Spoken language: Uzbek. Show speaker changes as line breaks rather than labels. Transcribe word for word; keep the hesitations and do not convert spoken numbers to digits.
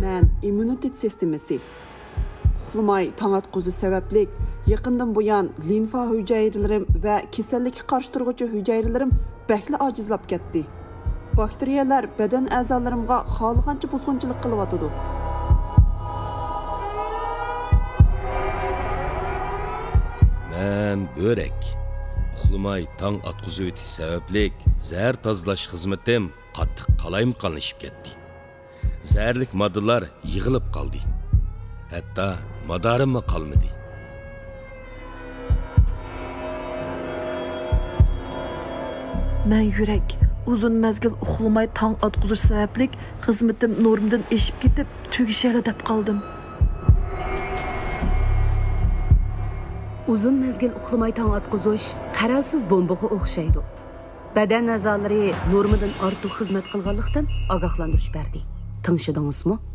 Mən immunitet sistemasi. Uxlamay tong atquzi sababli yaqindan buyon limfa hüceyrelerim və kasallikka qarshi turg'uvchi hüceyrelerim bakli ojizlab ketdi. Bakteriyalar badan a'zolarimga xohlagancha buzg'unchilik qilyotidi.
Mən börək. Uxlamay tong atquzi o'tish sababli zəhər tozalash xizmatim qattiq qalayimqonlashib ketdi. Zəhərlik moddalar yig'ilib qoldi. Hatto madorim qolmadi.
Mən yurak uzun mezgil uxlamay tong atquzish sababli xizmatim normdan eshib ketib, tugishali deb qoldim.
Uzun mezgil uxlamay tong atquzish qaralsiz bombaga o'xshaydi. Badan a'zolari normadan ortiq xizmat qilganlikdan ogohlantirish berdi. Tinchidingizmi?